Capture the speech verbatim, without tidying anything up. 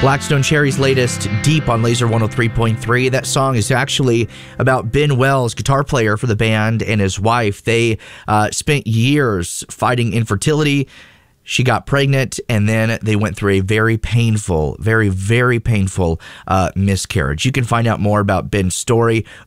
Black Stone Cherry's latest, Deep, on Laser one oh three point three. That song is actually about Ben Wells, guitar player for the band, and his wife. They uh, spent years fighting infertility. She got pregnant, and then they went through a very painful, very, very painful uh, miscarriage. You can find out more about Ben's story